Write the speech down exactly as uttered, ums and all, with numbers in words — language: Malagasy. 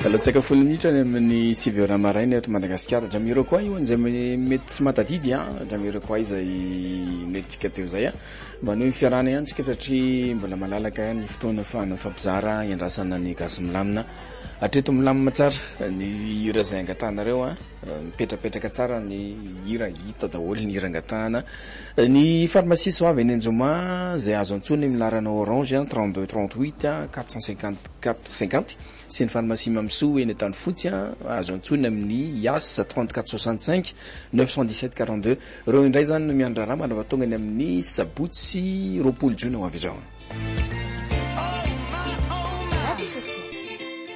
Salatsaka folo minitra ny amin'ny sivy heures maraina eto Madagasikara. Jamiroquai io izay mety tsy matadidy a, Jamiroquai izay nentsika teo zay a. Maneho fiarahana ihany tsika satria mbola malalaka ny fotoana fahana fampizara iandrasana ny gasy milamina. Atreto milamina tsara ny hira izay angatanareo a, mipetrapetraka tsara ny hira hita daholo ny hira angatahana. Ny pharmacie Soave eny Anjoma izay azo antsoina milarana Orange a trente-deux trente-huit quatre cent cinquante-quatre cinquante. C'est une pharmacie Mamsou eny Tanifotsy azo antsoina amin'ny Yas trente-quatre soixante-cinq neuf cent dix-sept quarante-deux. Reo indray zany miandrarama manavatonga ny amin'ny Sabotsy roapolo jona ho avy izao.